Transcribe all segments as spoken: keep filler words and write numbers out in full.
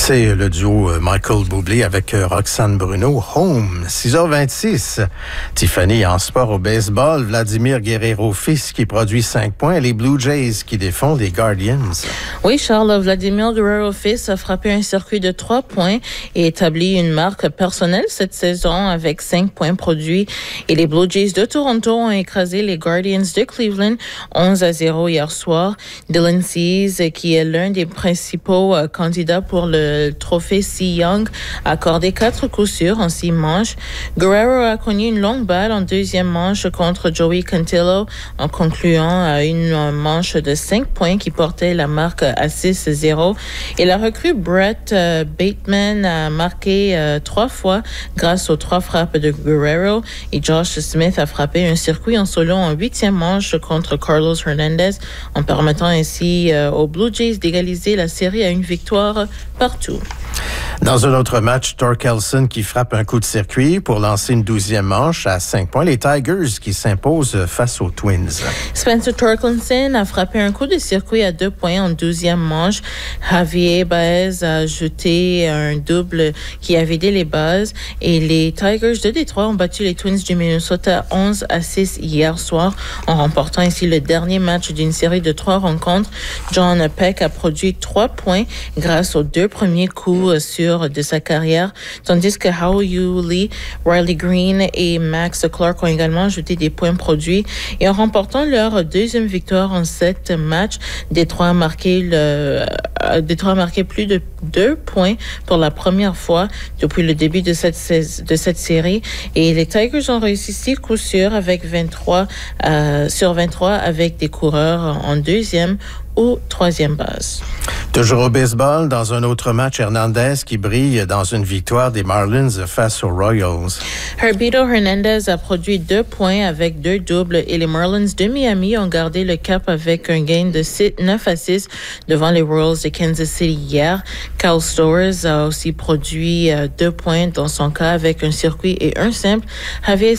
C'est le duo Michael Bublé avec Roxane Bruno, Home, six heures vingt-six. Tiffany, en sport au baseball, Vladimir Guerrero-Fils qui produit cinq points et les Blue Jays qui défont les Guardians. Oui, Charles, Vladimir Guerrero-Fils a frappé un circuit de trois points et établi une marque personnelle cette saison avec cinq points produits. Et les Blue Jays de Toronto ont écrasé les Guardians de Cleveland onze à zéro hier soir. Dylan Cease, qui est l'un des principaux euh, candidats pour le Le trophée Cy Young, a accordé quatre coups sûrs en six manches. Guerrero a cogné une longue balle en deuxième manche contre Joey Cantillo en concluant à une manche de cinq points qui portait la marque à six à zéro. Et la recrue Brett euh, Bateman a marqué euh, trois fois grâce aux trois frappes de Guerrero. Et Josh Smith a frappé un circuit en solo en huitième manche contre Carlos Hernandez en permettant ainsi euh, aux Blue Jays d'égaliser la série à une victoire partout. Dans un autre match, Torkelson qui frappe un coup de circuit pour lancer une douzième manche à cinq points. Les Tigers qui s'imposent face aux Twins. Spencer Torkelson a frappé un coup de circuit à deux points en douzième manche. Javier Baez a ajouté un double qui a vidé les bases. Et les Tigers de Détroit ont battu les Twins du Minnesota onze à six hier soir en remportant ainsi le dernier match d'une série de trois rencontres. John Peck a produit trois points grâce aux deux premiers coups sur de sa carrière, tandis que Hao Yu Lee, Riley Green et Max Clark ont également ajouté des points produits. Et en remportant leur deuxième victoire en sept matchs, Détroit a marqué le, Détroit a marqué plus de deux points pour la première fois depuis le début de cette, de cette série. Et les Tigers ont réussi six coups sûrs avec vingt-trois, euh, sur vingt-trois avec des coureurs en deuxième ou troisième base. Toujours au baseball, dans un autre match, Hernandez qui brille dans une victoire des Marlins face aux Royals. Herbito Hernandez a produit deux points avec deux doubles et les Marlins de Miami ont gardé le cap avec un gain de neuf à six devant les Royals de Kansas City hier. Kyle Stowers a aussi produit deux points dans son cas avec un circuit et un simple. Javier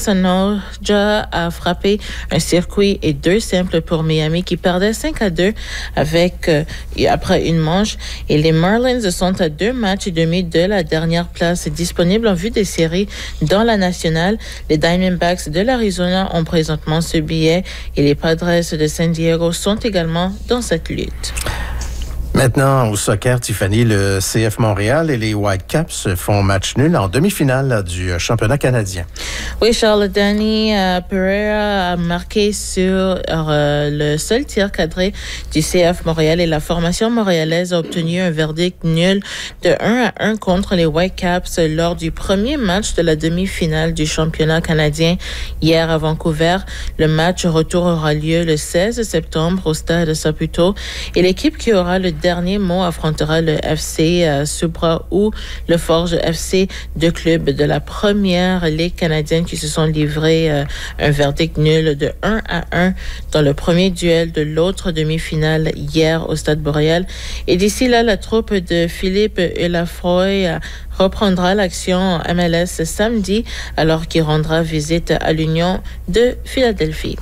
Sanoja a frappé un circuit et deux simples pour Miami qui perdait cinq à deux avec euh, après une manche. Et les Marlins sont à deux matchs et demi de la dernière place disponible en vue des séries dans la nationale. Les Diamondbacks de l'Arizona ont présentement ce billet et les Padres de San Diego sont également dans cette lutte. Maintenant, au soccer, Tiffany, le C F Montréal et les Whitecaps font match nul en demi-finale du championnat canadien. Oui, Charles, Danny euh, Pereira a marqué sur euh, le seul tir cadré du C F Montréal et la formation montréalaise a obtenu un verdict nul de un à un contre les Whitecaps lors du premier match de la demi-finale du championnat canadien hier à Vancouver. Le match retour aura lieu le seize septembre au stade Saputo et l'équipe qui aura le dernier mot affrontera le F C euh, Subra ou le Forge F C, deux clubs de la première ligue canadienne qui se sont livrés euh, un verdict nul de un à un dans le premier duel de l'autre demi-finale hier au Stade Boréal. Et d'ici là, la troupe de Philippe Elafroy euh, reprendra l'action en M L S samedi alors qu'il rendra visite à l'Union de Philadelphie.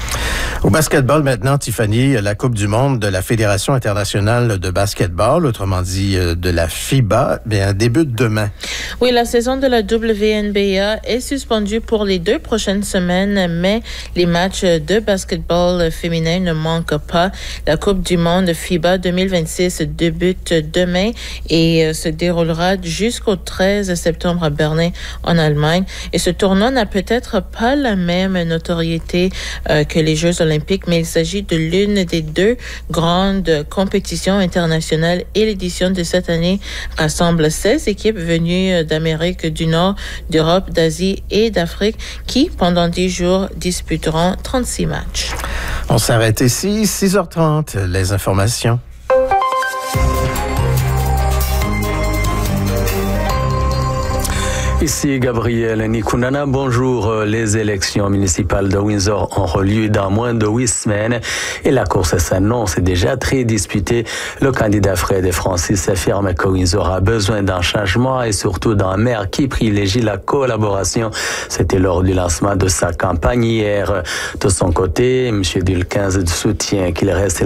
Au basketball maintenant, Tiffany, la Coupe du monde de la Fédération internationale de basketball, autrement dit de la FIBA, bien, débute demain. Oui, la saison de la W N B A est suspendue pour les deux prochaines semaines, mais les matchs de basketball féminin ne manquent pas. La Coupe du monde FIBA deux mille vingt-six débute demain et se déroulera jusqu'au treize septembre à Berlin, en Allemagne. Et ce tournoi n'a peut-être pas la même notoriété euh, que les Jeux olympiques, mais il s'agit de l'une des deux grandes compétitions internationales et l'édition de cette année rassemble seize équipes venues d'Amérique du Nord, d'Europe, d'Asie et d'Afrique qui, pendant dix jours, disputeront trente-six matchs. On s'arrête ici, six heures trente, les informations. Ici Gabriel Nikunana, bonjour. Les élections municipales de Windsor ont lieu dans moins de huit semaines et la course s'annonce déjà très disputée. Le candidat Fred Francis affirme que Windsor a besoin d'un changement et surtout d'un maire qui privilégie la collaboration. C'était lors du lancement de sa campagne hier. De son côté, M. Dulquin soutient qu'il reste